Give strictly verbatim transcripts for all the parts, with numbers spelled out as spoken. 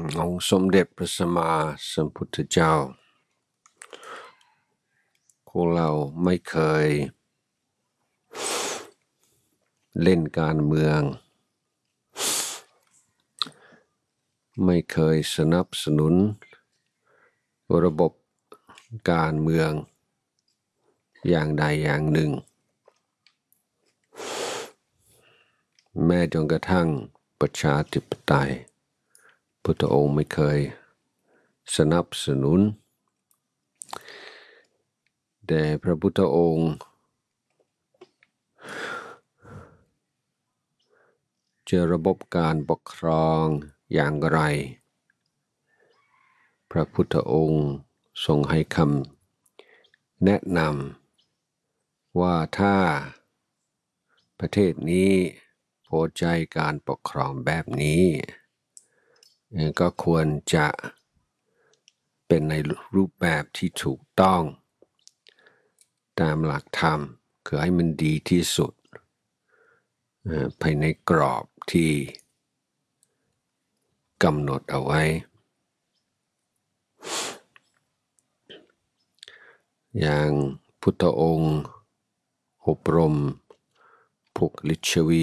องค์สมเด็จพระสัมมาสัมพุทธเจ้าของเราไม่เคยเล่นการเมืองไม่เคยสนับสนุนระบบการเมืองอย่างใดอย่างหนึ่งแม้จนกระทั่งประชาธิปไตยพุทธองค์ไม่เคยสนับสนุนแต่พระพุทธองค์จะระบบการปกครองอย่างไรพระพุทธองค์ทรงให้คำแนะนำว่าถ้าประเทศนี้พอใจการปกครองแบบนี้ก็ควรจะเป็นในรูปแบบที่ถูกต้องตามหลักธรรมคือให้มันดีที่สุดภายในกรอบที่กำหนดเอาไว้อย่างพุทธองค์อบรมพวกฤชวี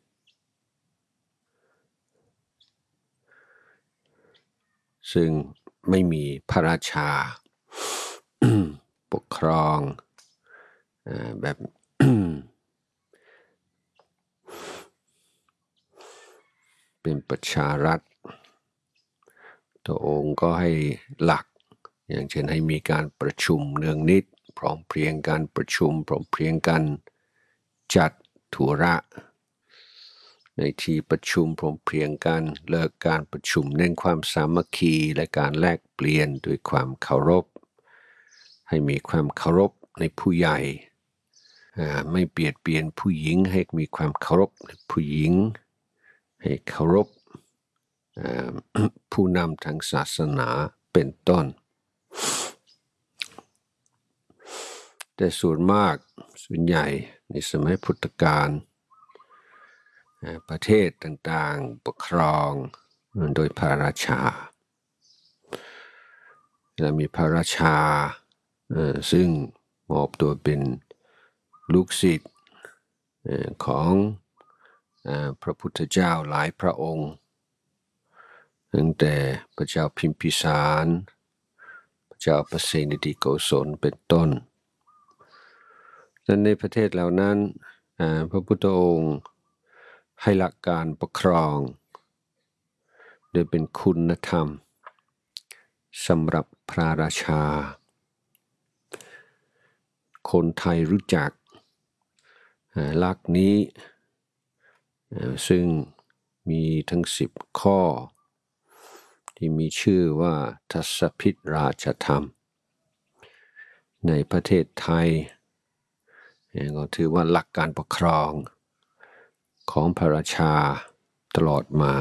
ซึ่งไม่มีพระราชา ปกครองแบบ เป็นประชารัฐตัวองค์ก็ให้หลักอย่างเช่นให้มีการประชุมเนืองนิดพร้อมเพรียงการประชุมพร้อมเพรียงกันจัดธุระในที่ประชุมพร้อมเพรียงกันเลิกการประชุมเน้นความสามัคคีและการแลกเปลี่ยนด้วยความเคารพให้มีความเคารพในผู้ใหญ่ไม่เบียดเบียนผู้หญิงให้มีความเคารพในผู้หญิงให้เคารพผู้นำทางศาสนาเป็นต้นแต่ส่วนมากส่วนใหญ่ในสมัยพุทธกาลประเทศต่างๆปกครองโดยพระราชาและมีพระราชาซึ่งมอบตัวเป็นลูกศิษย์ของพระพุทธเจ้าหลายพระองค์ตั้งแต่พระเจ้าพิมพิสารพระเจ้าปเสนทิโกศลเป็นต้นในประเทศเหล่านั้นพระพุทธองค์ให้หลักการปกครองโดยเป็นคุณธรรมสำหรับพระราชาคนไทยรู้จักหลักนี้ซึ่งมีทั้งสิบข้อที่มีชื่อว่าทัศพิธราชธรรมในประเทศไทยก็ถือว่าหลักการปกครองของพระราชาตลอดมา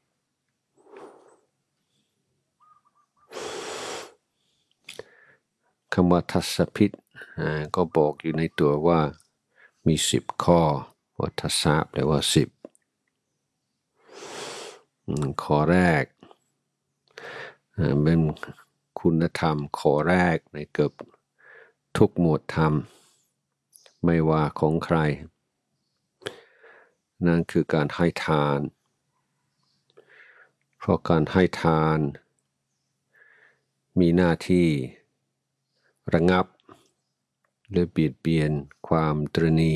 คำว่าทัศพิธก็บอกอยู่ในตัวว่ามีสิบข้อว่าทัศแปลว่าสิบข้อแรกเป็นคุณธรรมข้อแรกในเกือบทุกหมวดธรรมไม่ว่าของใครนั่นคือการให้ทานเพราะการให้ทานมีหน้าที่ระงับหรือเบียดเบียนความตรณี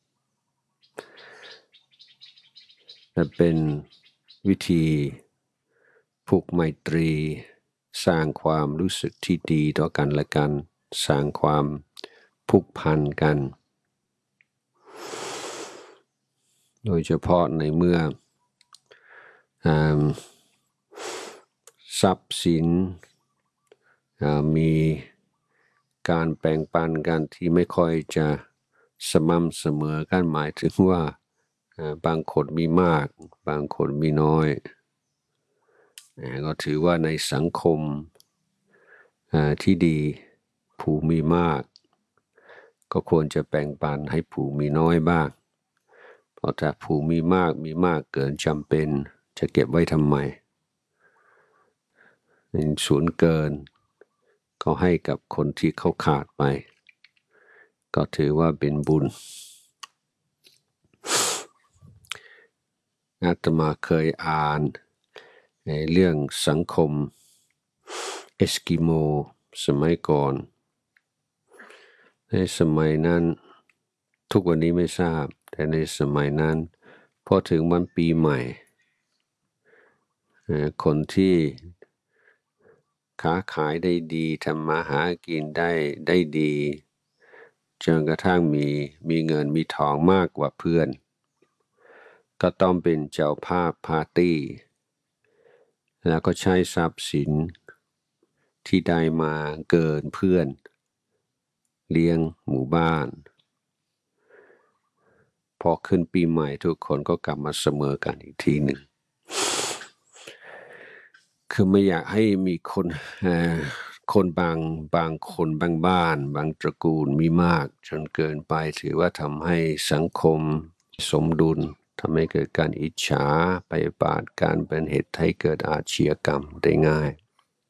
และเป็นวิธีผูกไมตรีสร้างความรู้สึกที่ดีต่อกันและกันสร้างความผูกพันกันโดยเฉพาะในเมื่อทรัพย์สินมีการแบ่งปันกันที่ไม่ค่อยจะสม่ำเสมอกันหมายถึงว่าบางคนมีมากบางคนมีน้อยก็ถือว่าในสังคมที่ดีผู้มีมากก็ควรจะแบ่งปันให้ผู้มีน้อยบ้างเพราะถ้าผู้มีมากมีมากเกินจำเป็นจะเก็บไว้ทำไมส่วนเกินก็ให้กับคนที่เขาขาดไปก็ถือว่าเป็นบุญอาตมาเคยอ่านในเรื่องสังคมเอสกิโมสมัยก่อนในสมัยนั้นทุกวันนี้ไม่ทราบแต่ในสมัยนั้นพอถึงวันปีใหม่คนที่ค้าขายได้ดีทำมาหากินได้ได้ดีจนกระทั่งมีมีเงินมีทองมากกว่าเพื่อนก็ต้องเป็นเจ้าภาพปาร์ตี้แล้วก็ใช้ทรัพย์สินที่ได้มาเกินเพื่อนเลี้ยงหมู่บ้านพอขึ้นปีใหม่ทุกคนก็กลับมาเสมอกันอีกทีหนึ่งคือไม่อยากให้มีคนคนบางบางคนบางบ้านบางตระกูลมีมากจนเกินไปถือว่าทำให้สังคมสมดุลทำให้เกิดการอิจฉาพยาบาทการเป็นเหตุให้เกิดอาชญากรรมได้ง่าย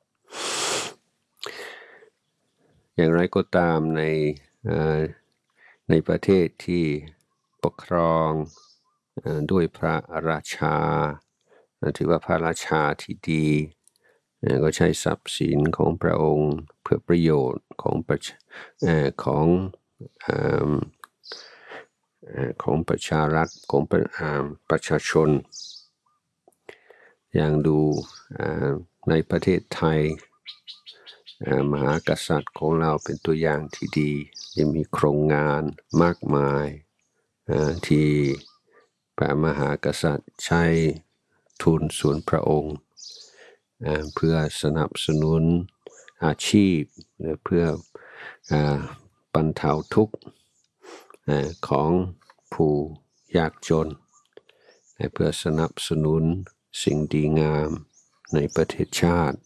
อย่างไรก็ตามในในประเทศที่ปกครองด้วยพระราชาถือว่าพระราชาที่ดีก็ใช้ทรัพย์สินของพระองค์เพื่อประโยชน์ของประของของประชารัฐของประชาชนอย่างดูในประเทศไทยมหากษัตริย์ของเราเป็นตัวอย่างที่ดียังมีโครงงานมากมายที่พระมหากษัตริย์ใช้ทุนส่วนพระองค์เพื่อสนับสนุนอาชีพและเพื่อบรรเทาทุกข์ของผู้ยากจนเพื่อสนับสนุนสิ่งดีงามในประเทศชาติ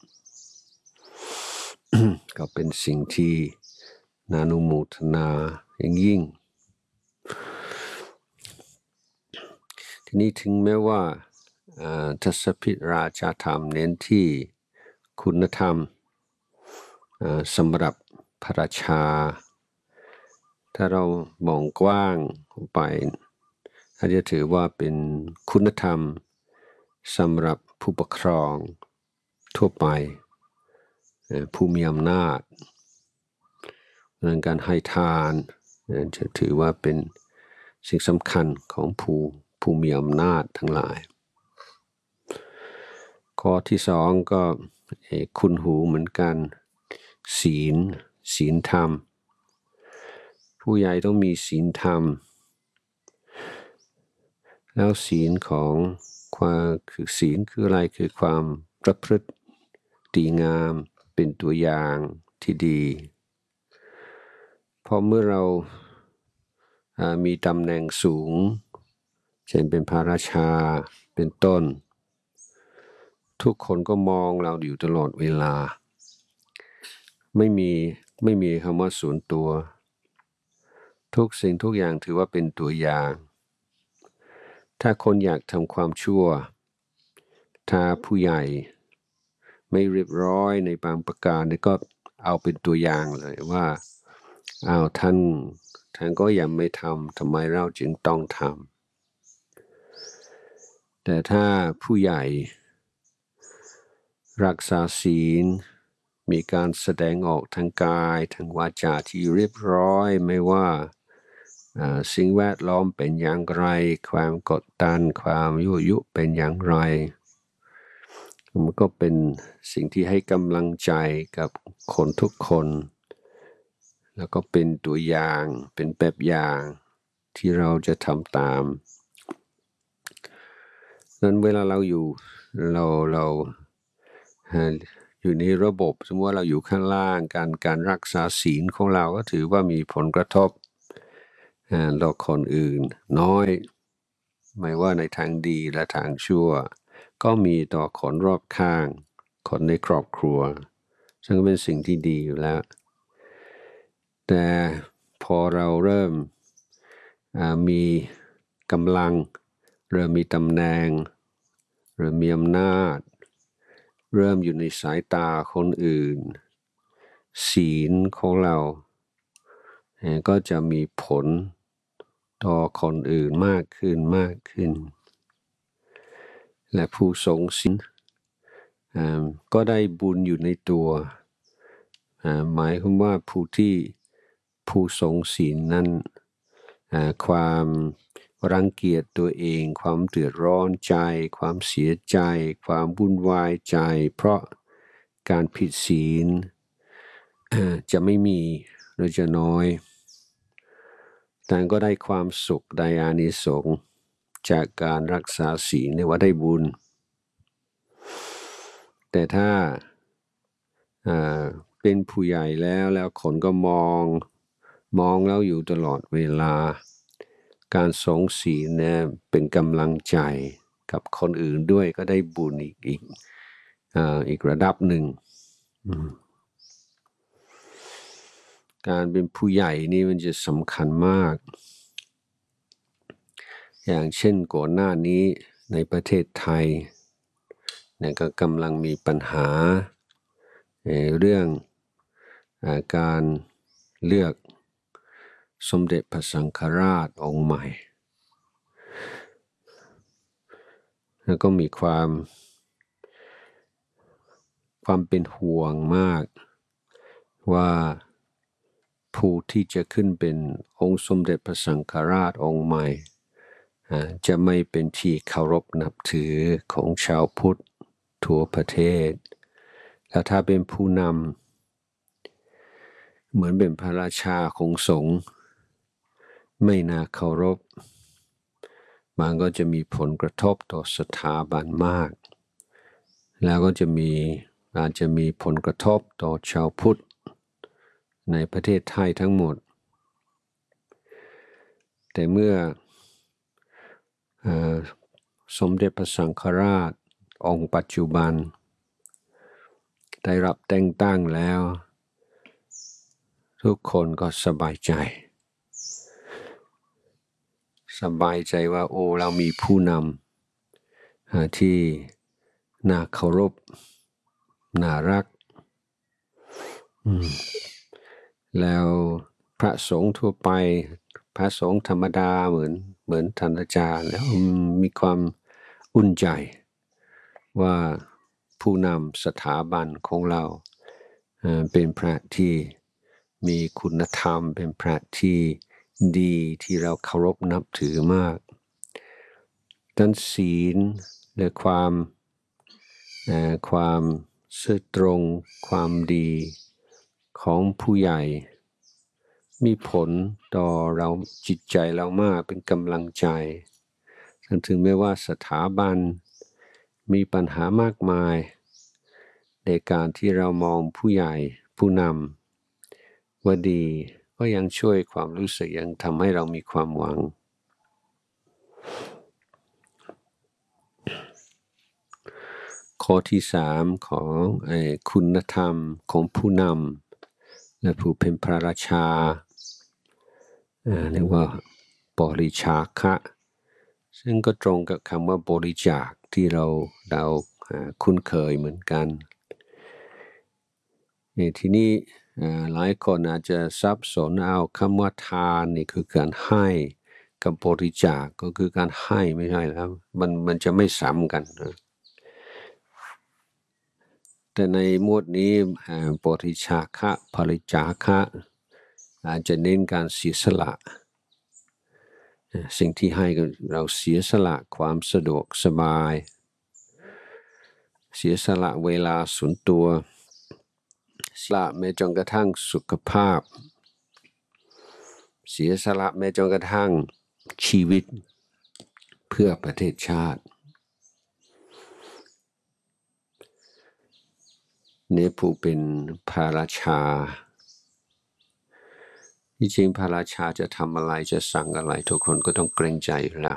ก็เป็นสิ่งที่น่าอนุโมทนาอย่างยิ่งทีนี้ถึงแม้ว่าทศพิธราชาธรรมเน้นที่คุณธรรมสำหรับพระราชาถ้าเรามองกว้างไปอาจจะถือว่าเป็นคุณธรรมสำหรับผู้ปกครองทั่วไปผู้มีอำนาจเรื่องการให้ทานจะถือว่าเป็นสิ่งสำคัญของผู้ผู้มีอำนาจทั้งหลายข้อที่สองก็คุณหูเหมือนกันศีลศีลธรรมผู้ใหญ่ต้องมีศีลธรรมแล้วศีลของความคือศีลคืออะไรคือความประพฤติดีงามเป็นตัวอย่างที่ดีพอเมื่อเรามีตำแหน่งสูงเช่นเป็นพระราชาเป็นต้นทุกคนก็มองเราอยู่ตลอดเวลาไม่มีไม่มีคำว่าส่วนตัวทุกสิ่งทุกอย่างถือว่าเป็นตัวอย่างถ้าคนอยากทำความชั่วถ้าผู้ใหญ่ไม่เรียบร้อยในบางประการก็เอาเป็นตัวอย่างเลยว่าอ้าวท่านท่านก็ยังไม่ทำทำไมเราจึงต้องทำแต่ถ้าผู้ใหญ่รักษาศีลมีการแสดงออกทางกายทางวาจาที่เรียบร้อยไม่ว่าสิ่งแวดล้อมเป็นอย่างไรความกดดันความยั่วยุเป็นอย่างไรมันก็เป็นสิ่งที่ให้กำลังใจกับคนทุกคนแล้วก็เป็นตัวอย่างเป็นแบบอย่างที่เราจะทำตามนั้นเวลาเราอยู่เราเราอยู่ในระบบสมมติว่าเราอยู่ข้างล่างการการรักษาศีลของเราก็ถือว่ามีผลกระทบต่อคนอื่นน้อยไม่ว่าในทางดีและทางชั่วก็มีต่อคนรอบข้างคนในครอบครัวซึ่งเป็นสิ่งที่ดีอยู่แล้วแต่พอเราเริ่มมีกำลังเริ่มมีตำแหน่งเริ่มมีอำนาจเริ่มอยู่ในสายตาคนอื่นศีลของเราก็จะมีผลต่อคนอื่นมากขึ้นมากขึ้นและผู้ทรงศีลก็ได้บุญอยู่ในตัวหมายความว่าผู้ที่ผู้ทรงศีลนั้นความรังเกียจตัวเองความเดือดร้อนใจความเสียใจความวุ่นวายใจเพราะการผิดศีลจะไม่มีหรือจะน้อยแต่ก็ได้ความสุขได้อานิสงส์จากการรักษาศีลเรียกว่าได้บุญแต่ถ้าเป็นผู้ใหญ่แล้วแล้วคนก็มองมองแล้วอยู่ตลอดเวลาการทรงศีลเนี่ยเป็นกำลังใจกับคนอื่นด้วยก็ได้บุญอีกอีกอ่าอีกระดับหนึ่งการเป็นผู้ใหญ่นี่มันจะสำคัญมากอย่างเช่นก่อนหน้านี้ในประเทศไทยเนี่ยก็กำลังมีปัญหาเรื่องการเลือกสมเด็จพระสังฆราชองค์ใหม่แล้วก็มีความความเป็นห่วงมากว่าผู้ที่จะขึ้นเป็นองค์สมเด็จพระสังฆราชองค์ใหม่จะไม่เป็นที่เคารพนับถือของชาวพุทธทั่วประเทศแล้วถ้าเป็นผู้นำเหมือนเป็นพระราชาของสงฆ์ไม่น่าเคารพมันก็จะมีผลกระทบต่อสถาบันมากแล้วก็จะมีอาจจะมีผลกระทบต่อชาวพุทธในประเทศไทยทั้งหมดแต่เมื่อสมเด็จพระสังฆราชองค์ปัจจุบันได้รับแต่งตั้งแล้วทุกคนก็สบายใจสบายใจว่าโอ้เรามีผู้นำที่น่าเคารพน่ารักแล้วพระสงฆ์ทั่วไปพระสงฆ์ธรรมดาเหมือนเหมือนท่านอาจารย์แล้วมีความอุ่นใจว่าผู้นำสถาบันของเราเป็นพระที่มีคุณธรรมเป็นพระที่ดีที่เราเคารพนับถือมากด้านศีลและความความซื่อตรงความดีของผู้ใหญ่มีผลต่อเราจิตใจเรามากเป็นกำลังใจถึงแม้ว่าสถาบันมีปัญหามากมายในการที่เรามองผู้ใหญ่ผู้นำว่าดีก็ยังช่วยความรู้สึกยังทำให้เรามีความหวังข้อที่สามของคุณธรรมของผู้นำและผู้เป็นพระราชาเรียกว่าบริจาคะซึ่งก็ตรงกับคำว่าบริจาคที่เราเราคุ้นเคยเหมือนกันทีนี้หลายคนอาจจะสับสนเอาคำว่าทานนี่คือการให้กับบริจาคก็คือการให้ไม่ใช่แล้วมันมันจะไม่ซ้ำกันนะแต่ในหมวดนี้บริจาคะบริจาคะอาจจะเน้นการเสียสละสิ่งที่ให้เราเสียสละความสะดวกสบายเสียสละเวลาส่วนตัวสละแม้จนกระทั่งสุขภาพเสียสละแม้จนกระทั่งชีวิตเพื่อประเทศชาติเนี่ยผู้เป็นพระราชาที่จริงพระราชาจะทำอะไรจะสั่งอะไรทุกคนก็ต้องเกรงใจอยู่แล้ว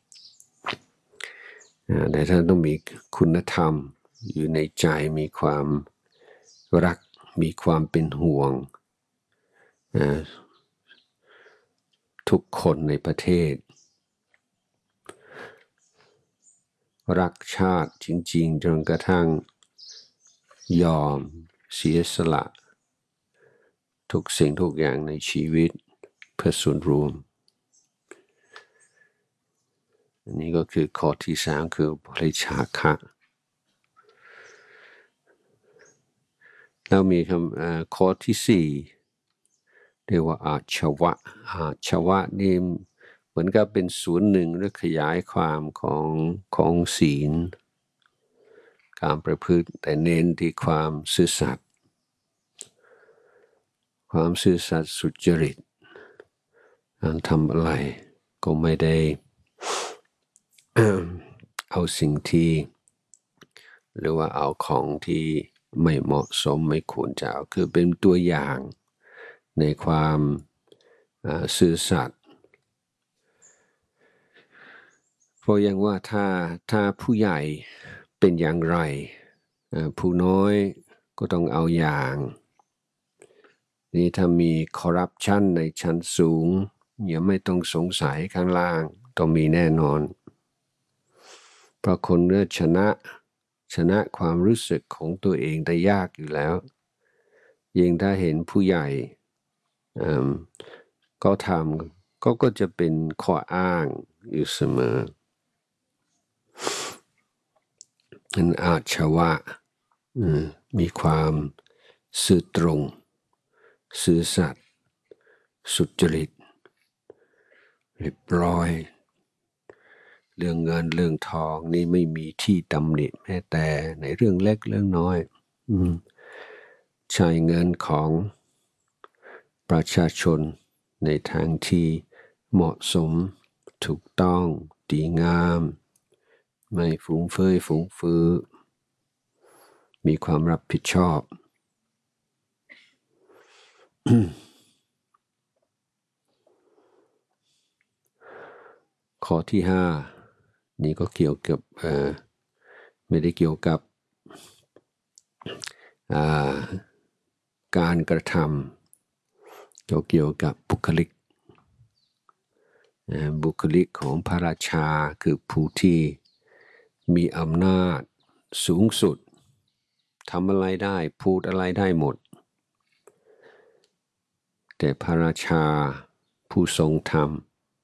แต่ท่านต้องมีคุณธรรมอยู่ในใจมีความรักมีความเป็นห่วงทุกคนในประเทศรักชาติจริงๆจนกระทั่งยอมเสียสละทุกสิ่งทุกอย่างในชีวิตเพื่อส่วนรวมอันนี้ก็คือข้อที่สามคือบริจาคะแล้วมีคำข้อที่สี่เรียกว่าอาชวะอาชวะนี่เหมือนกับเป็นส่วนหนึ่งหรือขยายความของของศีลการประพฤติแต่เน้นที่ความซื่อสัตย์ความซื่อสัตย์สุจริตการทำอะไรก็ไม่ได้ เอาสิ่งที่หรือว่าเอาของที่ไม่เหมาะสมไม่ควรจะเอาคือเป็นตัวอย่างในความซื่อสัตย์เพราะอย่างว่าถ้าถ้าผู้ใหญ่เป็นอย่างไรผู้น้อยก็ต้องเอาอย่างนี่ถ้ามีคอร์รัปชันในชั้นสูงอย่าไม่ต้องสงสัยข้างล่างต้องมีแน่นอนเพราะคนเลือกชนะชนะความรู้สึกของตัวเองได้ยากอยู่แล้วยิ่งถ้าเห็นผู้ใหญ่ก็ทำก็ก็จะเป็นข้ออ้างอยู่เสมอนั้นอาชวะมีความซื่อตรงซื่อสัตย์สุจริตเรียบร้อยเรื่องเงินเรื่องทองนี่ไม่มีที่ตำหนิแม้แต่ในเรื่องเล็กเรื่องน้อยใช้เงินของประชาชนในทางที่เหมาะสมถูกต้องดีงามไม่ฟุ้งเฟ้อฟุ้งฟื้อมีความรับผิดชอบ ข้อที่ห้านี่ก็เกี่ยวกับไม่ได้เกี่ยวกับการกระทำก็เกี่ยวกับบุคลิกบุคลิกของพระราชาคือผู้ที่มีอำนาจสูงสุดทำอะไรได้พูดอะไรได้หมดแต่พระราชาผู้ทรงธรรม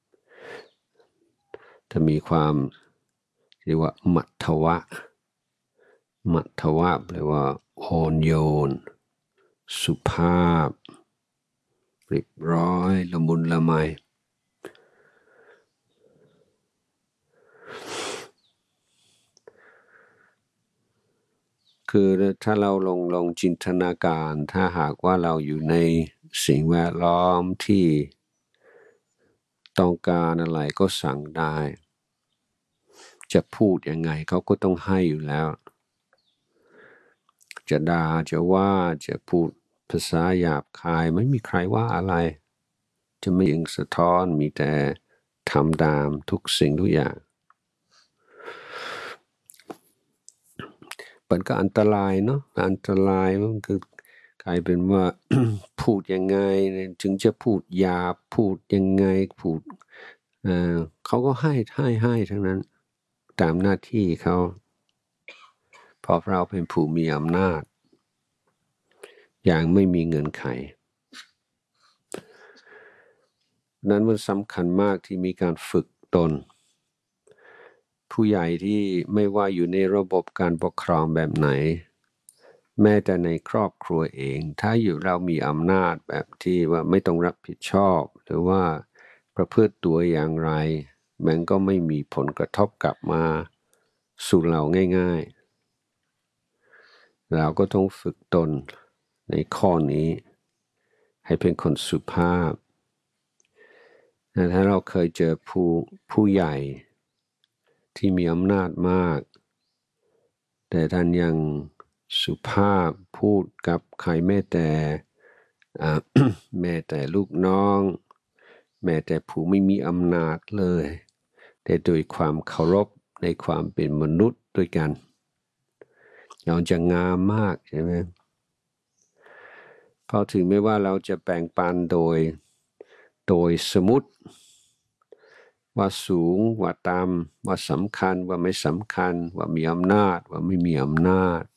จะมีความเรียกว่ามัทธวะมัทธวะแปลว่าอ่อนโยนสุภาพเรียบร้อยละมุนละไมคือถ้าเราลองลองจินตนาการถ้าหากว่าเราอยู่ในสิ่งแวดล้อมที่ต้องการอะไรก็สั่งได้จะพูดยังไงเขาก็ต้องให้อยู่แล้วจะด่าจะว่าจะพูดภาษาหยาบคายไม่มีใครว่าอะไรจะไม่ยิงสะท้อนมีแต่ทำตามทุกสิ่งทุกอย่างมันก็อันตรายเนาะอันตรายมันคือกลายเป็นว่า พูดยังไงถึงจะพูดหยาบพูดยังไงพูดเอ่อเขาก็ให้ให้ให้ทั้งนั้นตามหน้าที่เขาเพราะเราเป็นผู้มีอำนาจอย่างไม่มีเงื่อนไขนั้นมันสำคัญมากที่มีการฝึกตนผู้ใหญ่ที่ไม่ว่าอยู่ในระบบการปกครองแบบไหนแม้แต่ในครอบครัวเองถ้าอยู่เรามีอำนาจแบบที่ว่าไม่ต้องรับผิดชอบหรือว่าประพฤติตัวอย่างไรมันก็ไม่มีผลกระทบกลับมาสู่เราง่ายๆเราก็ต้องฝึกตนในข้อนี้ให้เป็นคนสุภาพถ้าเราเคยเจอผู้ผู้ใหญ่ที่มีอำนาจมากแต่ท่านยังสุภาพพูดกับใครแม้แต่ แม้แต่ลูกน้องแม้แต่ผู้ไม่มีอำนาจเลยแต่โดยความเคารพในความเป็นมนุษย์ด้วยกันเราจะงามมากใช่ไหมเพราะถึงไม่ว่าเราจะแบ่งปันโดยโดยสมมุติว่าสูงว่าต่ำว่าสำคัญว่าไม่สำคัญว่ามีอำนาจว่าไม่มีอำนาจ